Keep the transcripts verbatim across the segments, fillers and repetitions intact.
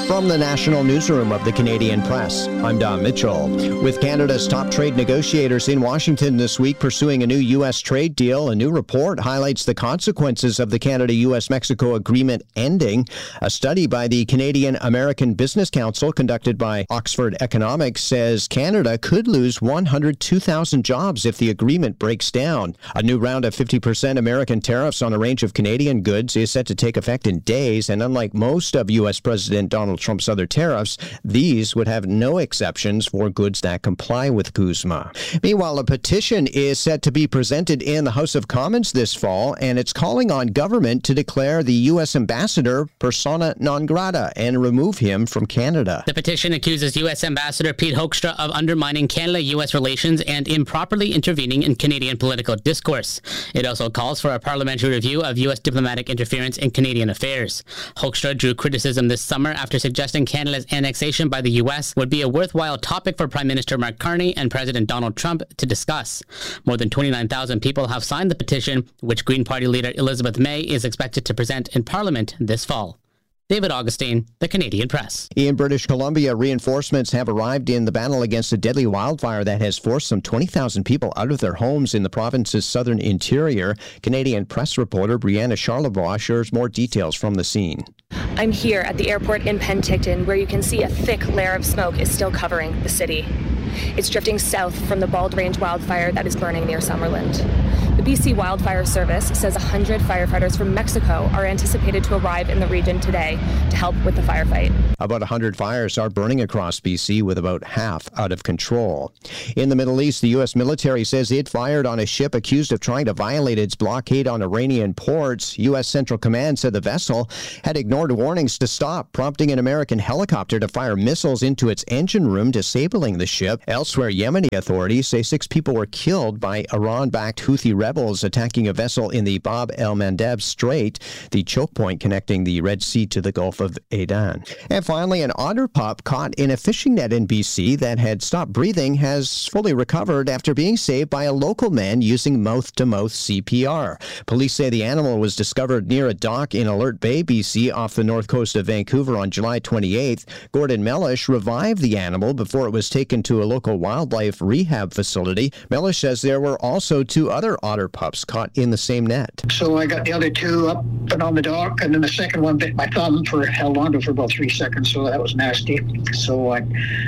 From the National Newsroom of the Canadian Press, I'm Don Mitchell. With Canada's top trade negotiators in Washington this week pursuing a new U S trade deal, a new report highlights the consequences of the Canada-U S Mexico agreement ending. A study by the Canadian-American Business Council conducted by Oxford Economics says Canada could lose one hundred two thousand jobs if the agreement breaks down. A new round of fifty percent American tariffs on a range of Canadian goods is set to take effect in days, and unlike most of U S President Donald Trump's other tariffs, these would have no exceptions for goods that comply with C U S M A. Meanwhile, a petition is set to be presented in the House of Commons this fall, and it's calling on government to declare the U S ambassador persona non grata and remove him from Canada. The petition accuses U S Ambassador Pete Hoekstra of undermining Canada-U S relations and improperly intervening in Canadian political discourse. It also calls for a parliamentary review of U S diplomatic interference in Canadian affairs. Hoekstra drew criticism this summer after suggesting Canada's annexation by the U S would be a worthwhile topic for Prime Minister Mark Carney and President Donald Trump to discuss. More than twenty-nine thousand people have signed the petition, which Green Party leader Elizabeth May is expected to present in Parliament this fall. David Augustine, The Canadian Press. In British Columbia, reinforcements have arrived in the battle against a deadly wildfire that has forced some twenty thousand people out of their homes in the province's southern interior. Canadian Press reporter Brianna Charlevoix shares more details from the scene. I'm here at the airport in Penticton, where you can see a thick layer of smoke is still covering the city. It's drifting south from the Bald Range wildfire that is burning near Summerland. The B C Wildfire Service says one hundred firefighters from Mexico are anticipated to arrive in the region today to help with the firefight. About one hundred fires are burning across B C, with about half out of control. In the Middle East, the U S military says it fired on a ship accused of trying to violate its blockade on Iranian ports. U S Central Command said the vessel had ignored warnings to stop, prompting an American helicopter to fire missiles into its engine room, disabling the ship. Elsewhere, Yemeni authorities say six people were killed by Iran-backed Houthi rebels attacking a vessel in the Bab el-Mandeb Strait, the choke point connecting the Red Sea to the Gulf of Aden. And finally, an otter pup caught in a fishing net in B C that had stopped breathing has fully recovered after being saved by a local man using mouth-to-mouth C P R. Police say the animal was discovered near a dock in Alert Bay, B C, off the north coast of Vancouver on July twenty-eighth. Gordon Mellish revived the animal before it was taken to a local wildlife rehab facility. Mellish says there were also two other otter pups caught in the same net. So I got the other two up and on the dock, and then the second one bit my thumb for held on to for about three seconds, so that was nasty. So I,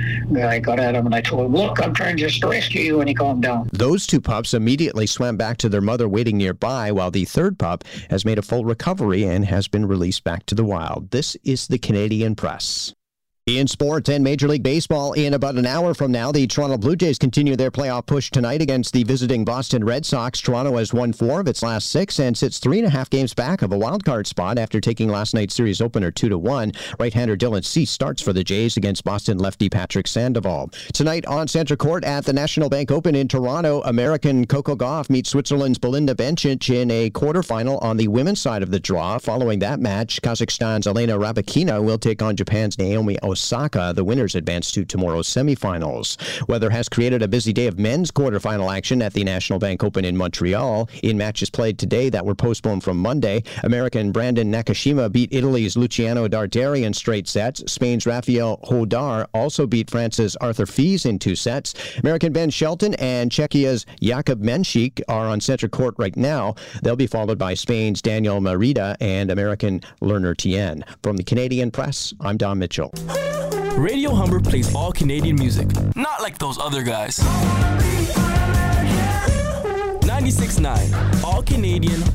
I got at him and I told him, "Look, I'm trying just to rescue you," and he calmed down. Those two pups immediately swam back to their mother waiting nearby, while the third pup has made a full recovery and has been released back to the wild. This is the Canadian Press. In sports and Major League Baseball, in about an hour from now, the Toronto Blue Jays continue their playoff push tonight against the visiting Boston Red Sox. Toronto has won four of its last six and sits three and a half games back of a wildcard spot after taking last night's series opener two to one. Right-hander Dylan Cease starts for the Jays against Boston lefty Patrick Sandoval. Tonight on Center Court at the National Bank Open in Toronto, American Coco Gauff meets Switzerland's Belinda Bencic in a quarterfinal on the women's side of the draw. Following that match, Kazakhstan's Elena Rybakina will take on Japan's Naomi Osaka. Osaka. The winners advance to tomorrow's semifinals. Weather has created a busy day of men's quarterfinal action at the National Bank Open in Montreal. In matches played today that were postponed from Monday, American Brandon Nakashima beat Italy's Luciano Darderi in straight sets. Spain's Rafael Hodar also beat France's Arthur Fies in two sets. American Ben Shelton and Czechia's Jakub Menchik are on center court right now. They'll be followed by Spain's Daniel Merida and American Lerner Tien. From the Canadian Press, I'm Don Mitchell. Radio Humber plays all Canadian music, not like those other guys. ninety-six point nine, all Canadian,